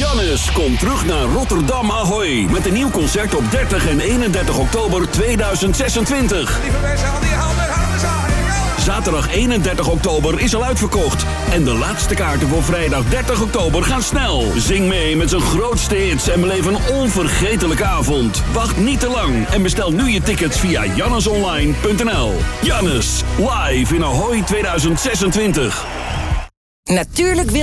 Jannes komt terug naar Rotterdam Ahoy met een nieuw concert op 30 en 31 oktober 2026. Lieve mensen, al die handen gaan we zagen. Zaterdag 31 oktober is al uitverkocht. En de laatste kaarten voor vrijdag 30 oktober gaan snel. Zing mee met zijn grootste hits en beleef een onvergetelijke avond. Wacht niet te lang en bestel nu je tickets via jannesonline.nl. Jannes, live in Ahoy 2026. Natuurlijk wil